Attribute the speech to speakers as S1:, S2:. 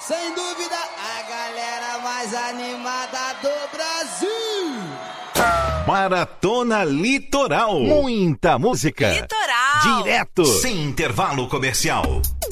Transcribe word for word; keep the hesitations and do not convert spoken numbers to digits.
S1: Sem dúvida, a galera mais animada do Brasil.
S2: Maratona Litoral. Muita música.
S3: Litoral.
S2: Direto.
S4: Sem intervalo comercial.